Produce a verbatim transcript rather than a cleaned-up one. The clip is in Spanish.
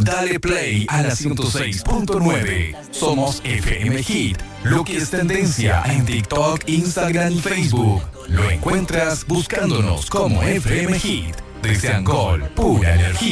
Dale play a la ciento seis punto nueve. Somos F M Hit, lo que es tendencia en TikTok, Instagram y Facebook. Lo encuentras buscándonos como F M Hit. Desde Angol, pura energía.